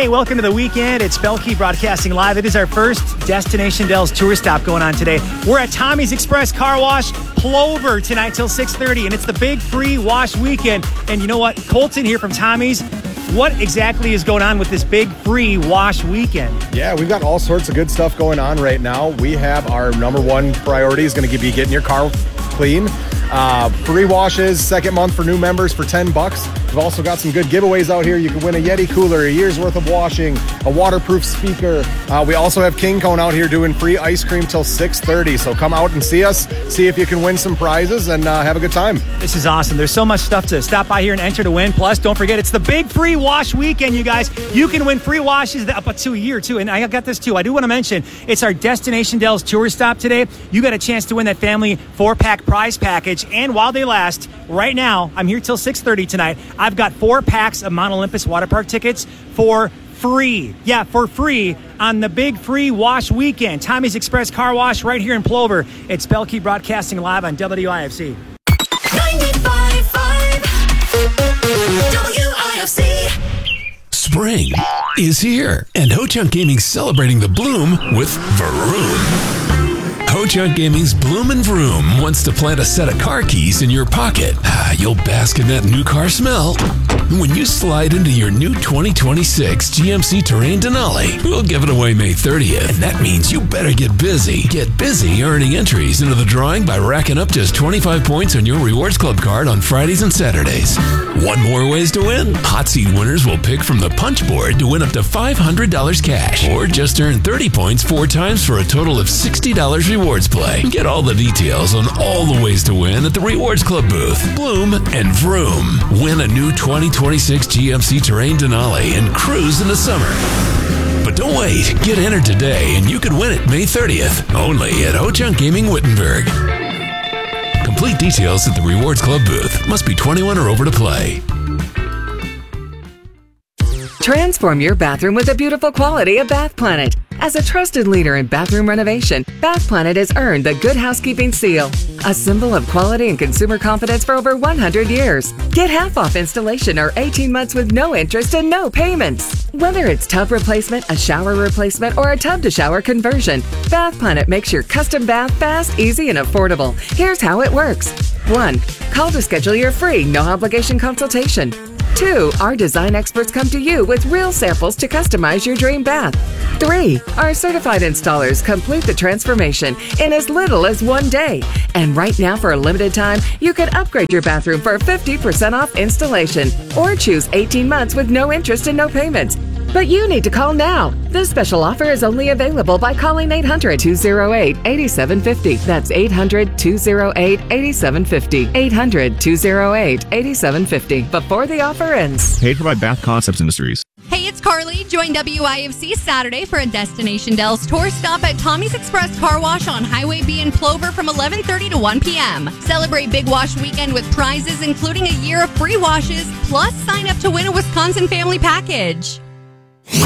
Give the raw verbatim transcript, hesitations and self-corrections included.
Hey, welcome to the weekend. It's Belkey Broadcasting Live. It is our first Destination Dells tour stop going on today. We're at Tommy's Express Car Wash, Plover, tonight till six thirty, and it's the big free wash weekend. And you know what? Colton here from Tommy's. What exactly is going on with this big free wash weekend? Yeah, we've got all sorts of good stuff going on right now. We have our number one priority is going to be getting your car clean. Uh, free washes, second month for new members for ten bucks. We've also got some good giveaways out here. You can win a Yeti cooler, a year's worth of washing, a waterproof speaker. Uh, we also have King Cone out here doing free ice cream till six thirty. So come out and see us, see if you can win some prizes, and uh, have a good time. This is awesome. There's so much stuff to stop by here and enter to win. Plus, don't forget, it's the big free wash weekend, you guys. You can win free washes up to a year, too. And I got this, too. I do want to mention, it's our Destination Dells tour stop today. You got a chance to win that family four-pack prize package. And while they last, right now, I'm here till six thirty tonight. I've got four packs of Mount Olympus water park tickets for free. Yeah, for free on the big free wash weekend. Tommy's Express Car Wash right here in Plover. It's Belkey Broadcasting Live on W I F C. ninety-five point five W I F C. Spring is here, and Ho-Chunk Gaming's celebrating the bloom with Vroom. Ho-Chunk Gaming's Bloom and Vroom wants to plant a set of car keys in your pocket. Ah, you'll bask in that new car smell. When you slide into your new twenty twenty-six G M C Terrain Denali, we'll give it away May thirtieth. And that means you better get busy. Get busy earning entries into the drawing by racking up just twenty-five points on your Rewards Club card on Fridays and Saturdays. Want more ways to win? Hot Seat winners will pick from the punch board to win up to five hundred dollars cash. Or just earn thirty points four times for a total of sixty dollars rewards play. Get all the details on all the ways to win at the Rewards Club booth. Bloom and Vroom. Win a new twenty twenty-six G M C Terrain Denali and cruise in the summer. But don't wait. Get entered today and you could win it May thirtieth. Only at Ho-Chunk Gaming Wittenberg. Complete details at the Rewards Club booth. Must be twenty-one or over to play. Transform your bathroom with the beautiful quality of Bath Planet. As a trusted leader in bathroom renovation, Bath Planet has earned the Good Housekeeping Seal, a symbol of quality and consumer confidence for over one hundred years. Get half off installation or eighteen months with no interest and no payments. Whether it's tub replacement, a shower replacement, or a tub-to-shower conversion, Bath Planet makes your custom bath fast, easy, and affordable. Here's how it works. one. Call to schedule your free, no-obligation consultation. Two. Our design experts come to you with real samples to customize your dream bath. Three. Our certified installers complete the transformation in as little as one day. And right now, for a limited time, you can upgrade your bathroom for fifty percent off installation or choose eighteen months with no interest and no payments. But you need to call now. This special offer is only available by calling eight hundred, two oh eight, eight seven five oh. That's eight hundred, two oh eight, eight seven five oh. eight hundred, two oh eight, eight seven five oh before the offer ends. Paid for by Bath Concepts Industries. Hey, it's Carly. Join W I F C Saturday for a Destination Dells tour stop at Tommy's Express Car Wash on Highway B in Plover from eleven thirty to one p.m. Celebrate Big Wash Weekend with prizes including a year of free washes, plus sign up to win a Wisconsin family package.